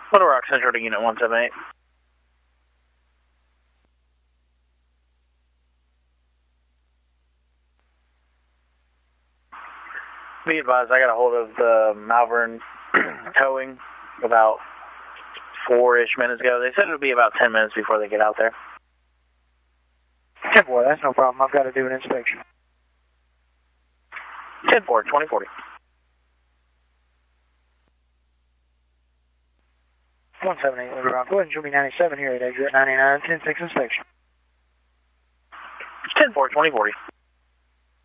Little Rock Central to Unit 178. Be advised, I got a hold of the Malvern towing about 4-ish minutes ago. They said it would be about 10 minutes before they get out there. 10-4, that's no problem. I've got to do an inspection. 10-4, 2040. 178, Little Rock. Go ahead and show me 97 here at exit 99, 10-6 inspection. 10-4, 2040.